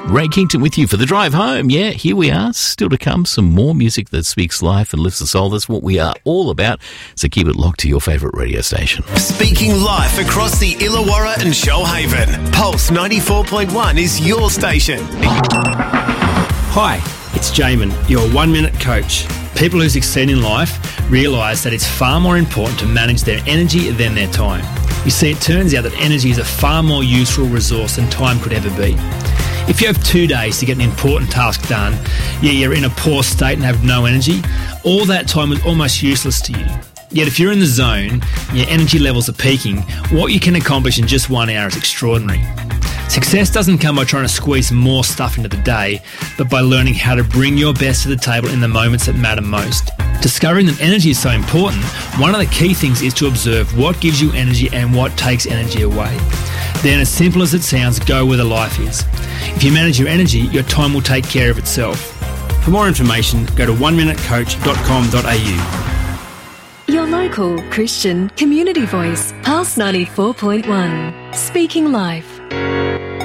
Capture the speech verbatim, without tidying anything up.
Ray Kington with you for the drive home. Yeah, here we are. Still to come, some more music that speaks life and lifts the soul. That's what we are all about. So keep it locked to your favourite radio station. Speaking life across the Illawarra and Shoalhaven. Pulse ninety-four point one is your station. Hi, it's Jamin, your one-minute coach. People who succeed in life realise that it's far more important to manage their energy than their time. You see, it turns out that energy is a far more useful resource than time could ever be. If you have two days to get an important task done, yet you're in a poor state and have no energy, all that time is almost useless to you. Yet if you're in the zone, your energy levels are peaking, what you can accomplish in just one hour is extraordinary. Success doesn't come by trying to squeeze more stuff into the day, but by learning how to bring your best to the table in the moments that matter most. Discovering that energy is so important, one of the key things is to observe what gives you energy and what takes energy away. Then, as simple as it sounds, go where the life is. If you manage your energy, your time will take care of itself. For more information, go to one minute coach dot com dot a u. Your local Christian community voice, Pulse ninety-four point one. Speaking life.